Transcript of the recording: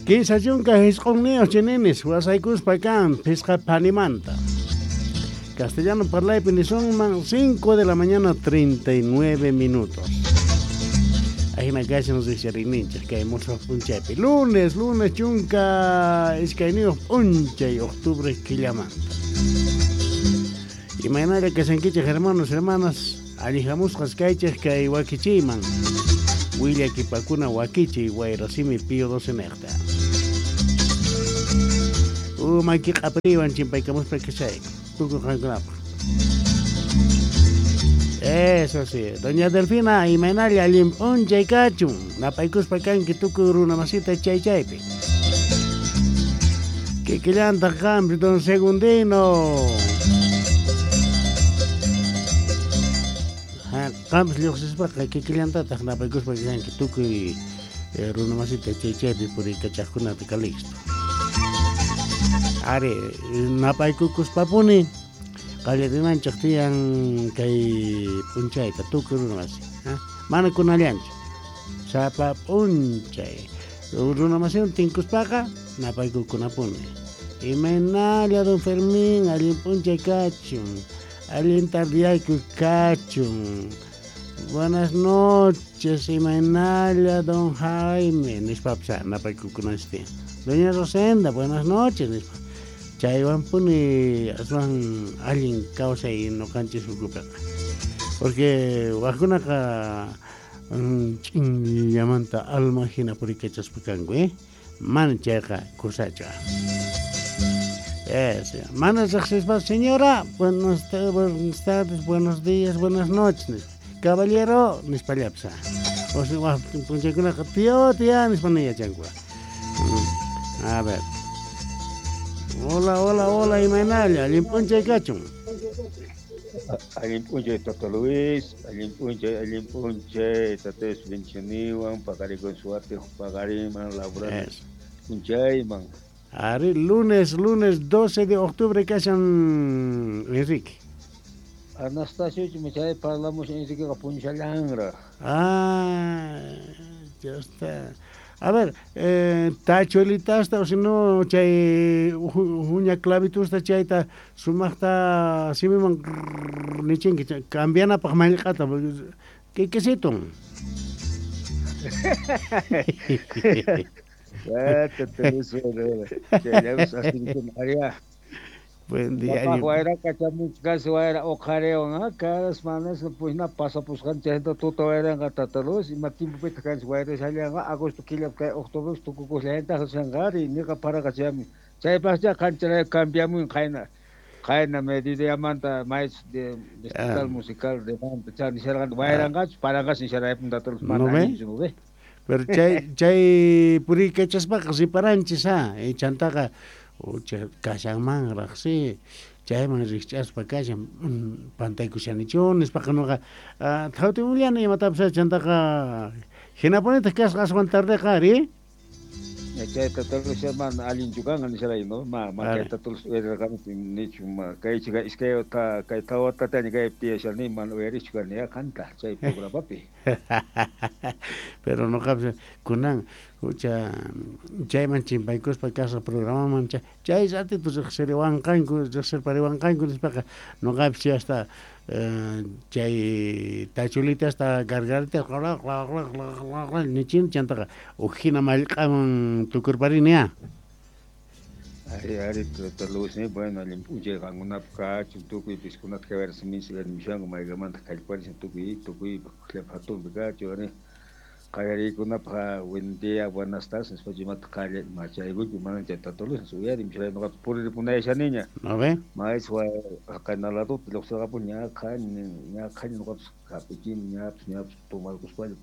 Quizás yunca es con niños chinenes, wasaikus pacan, pesca panimanta. Castellano parlay son 5 de la mañana 39 minutos. Ahí en la calle nos dice Rinincha, que hay muchos punchepi. Lunes, chunca, es que hay niños punche y octubre que llaman. Y mañana que se enquiche hermanas, alijamuscas caiches que hay wakichiman. William Kipakuna wakichi, guayrosimi pío 12 necta. Maki aprivan chimpaicamus para que se eso sí, doña Delfina y Menalia limpón chaykachun, napaikus pakan que tuku una masita chaypi. Que llanta cambio don Segundino. Campos lios para que llanta tak napaikus pakan que tuku una masita chaypi por el cachacuna de Calixto. Are napaikus papuni. Kali dinan chaktian kay punchay tatukuru namasi. Mana kunaliancho. Sapa punchay. Uruna masi tinkus paka napaiku kunapuni. Imenalia don Fermín alin punchay kachun. Alin tardiaiku kachun. Buenas noches, Imenalia don Jaime. Nispapsa napaiku kunasti. Doña Rosenda, buenas noches. Chaywan puni aswan alguien causa y no canche su grupo. Porque wakuna ka llamanta alma hina por ikechas pukangue mancheka kursacha. Manas señora, buenas tardes, buenos días, buenas noches. Caballero, nispallapsa. O sea, punchekuna tía nispanaya changua. A ver. Hola, Imenalia, limpunche cachun. Alimpunche Toto Luis, alimpunche Tates Vinchaniwan, pagari con suerte, pagari man laboral. Punchay man. Ari, lunes 12 de octubre cachan Enrique. Anastasio Chimichay parlamus Enrique Capunchalangra. Ya está. A ver, tachuelita hasta o si no chay uña clavitus ta chayta sumachta simiman nichin que cambiana pa malqata que siton. Te eso ya así con María. Buen día. Guaira cachamuch gas guaira ocareo cada semana pues na pasa pues kan chento todo era gatatalus y matimpo pet kan guaira salía agosto kilo que octubre tu cuco lenta sangar y ni para cachami chay pas ya kan cambiamos en kaina medida manta mais de festival musical de banda chan serán guaira gas para gas y será puntatos no ve pero chay puri que chaspa casi paranchis y chantaga o kasang mangraksi chay man richas pa kasang pantay kusyanichones pa kanoga thauti ulian y matapsa chantaka hinaponita kas tarde kari chay tatalus man alin juga ngan siya no ma kay tatalus era kan nicho ma kay chiga iskayo ta kay tawata tani kay piesa ni man eri chiga ni kanta chay programa papi pero no capse kunan ucha chay man chimpaikos pa casa programa man chay sati tu seriwan kanku ser pariwan kanku nispaka no capse hasta chay tachulita hasta gargarita nichin chantaka ujina malqaman tukurparinia ari tatalus ni bueno limpuche ganguna ka chuntuku piskunat que ver simis el mishango maigaman kalpari tukuy klefatun biga chore kayari kuna pa buen día buenas tardes después de matar calle machay gugu manan tatalus subir mishay no por el punay esa niña no ve mais wa kanalado lo se va punya kan no kapikin nya tomar kus pal